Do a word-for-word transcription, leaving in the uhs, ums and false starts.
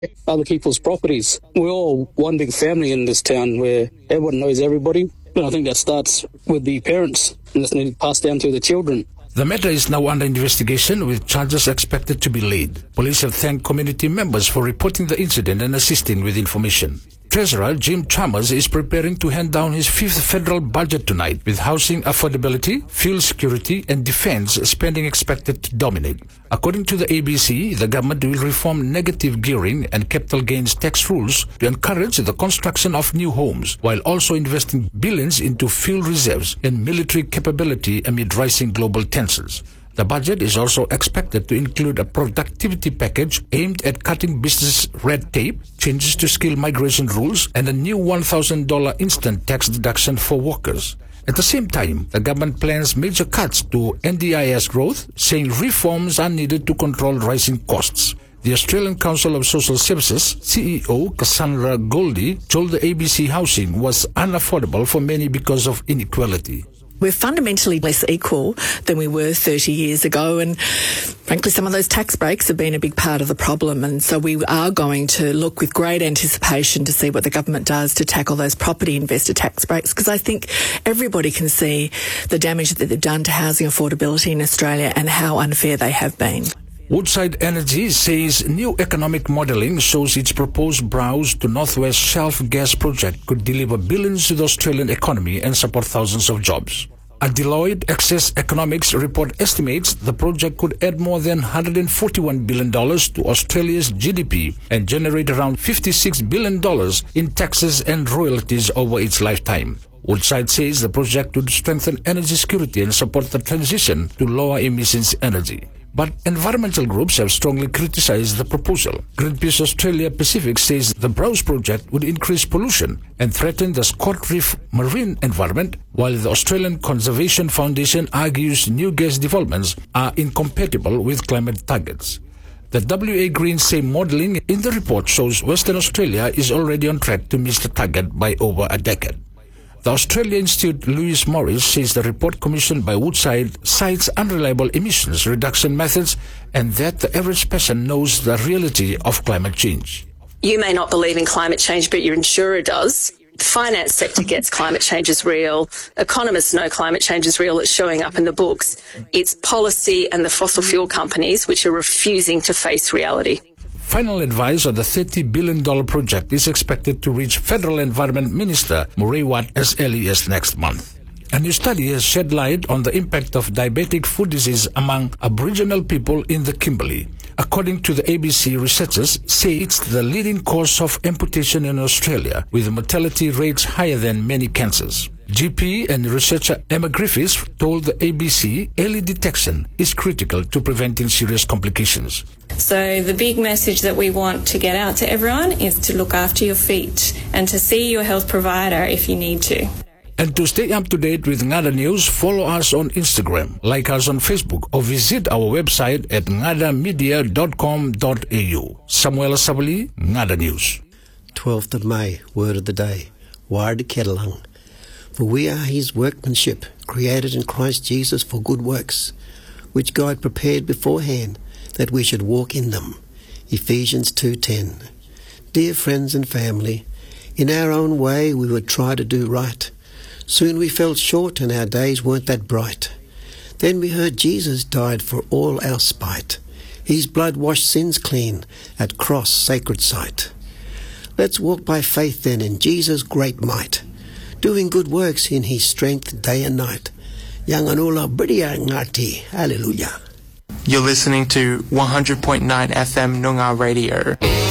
other people's properties. We're all one big family in this town where everyone knows everybody. And I think that starts with the parents and it's needed passed down to the children. The matter is now under investigation with charges expected to be laid. Police have thanked community members for reporting the incident and assisting with information. Treasurer Jim Chalmers is preparing to hand down his fifth federal budget tonight, with housing affordability, fuel security and defense spending expected to dominate. According to the A B C, the government will reform negative gearing and capital gains tax rules to encourage the construction of new homes, while also investing billions into fuel reserves and military capability amid rising global tensions. The budget is also expected to include a productivity package aimed at cutting business red tape, changes to skill migration rules, and a new one thousand dollars instant tax deduction for workers. At the same time, the government plans major cuts to N D I S growth, saying reforms are needed to control rising costs. The Australian Council of Social Services C E O Cassandra Goldie told the A B C housing was unaffordable for many because of inequality. We're fundamentally less equal than we were thirty years ago, and frankly some of those tax breaks have been a big part of the problem, and so we are going to look with great anticipation to see what the government does to tackle those property investor tax breaks, because I think everybody can see the damage that they've done to housing affordability in Australia and how unfair they have been. Woodside Energy says new economic modelling shows its proposed Browse to Northwest Shelf gas project could deliver billions to the Australian economy and support thousands of jobs. A Deloitte Access Economics report estimates the project could add more than one hundred forty-one billion dollars to Australia's G D P and generate around fifty-six billion dollars in taxes and royalties over its lifetime. Woodside says the project would strengthen energy security and support the transition to lower emissions energy. But environmental groups have strongly criticized the proposal. Greenpeace Australia Pacific says the Browse project would increase pollution and threaten the Scott Reef marine environment, while the Australian Conservation Foundation argues new gas developments are incompatible with climate targets. The W A Greens say modelling in the report shows Western Australia is already on track to miss the target by over a decade. The Australian Institute Lewis Morris says the report commissioned by Woodside cites unreliable emissions reduction methods and that the average person knows the reality of climate change. You may not believe in climate change, but your insurer does. The finance sector gets climate change is real. Economists know climate change is real. It's showing up in the books. It's policy and the fossil fuel companies which are refusing to face reality. Final advice on the thirty billion dollars project is expected to reach Federal Environment Minister Murray Watt as early as next month. A new study has shed light on the impact of diabetic foot disease among Aboriginal people in the Kimberley. According to the A B C, researchers say it's the leading cause of amputation in Australia, with mortality rates higher than many cancers. G P and researcher Emma Griffiths told the A B C early detection is critical to preventing serious complications. So the big message that we want to get out to everyone is to look after your feet and to see your health provider if you need to. And to stay up to date with Ngada News, follow us on Instagram, like us on Facebook, or visit our website at ngada media dot com dot a u. Samuel Sabali, Ngada News. twelfth of May, Word of the Day, Ward Kedalang. For we are his workmanship, created in Christ Jesus for good works, which God prepared beforehand that we should walk in them. Ephesians two ten. Dear friends and family, in our own way we would try to do right. Soon we fell short and our days weren't that bright. Then we heard Jesus died for all our spite. His blood washed sins clean at cross sacred site. Let's walk by faith then in Jesus' great might, doing good works in his strength day and night. Yanganula Bridia Ngati. Hallelujah. You're listening to one hundred point nine F M Noongar Radio.